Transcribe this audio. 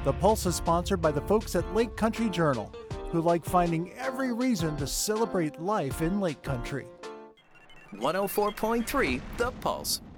The Pulse is sponsored by the folks at Lake Country Journal, who like finding every reason to celebrate life in Lake Country. 104.3 The Pulse.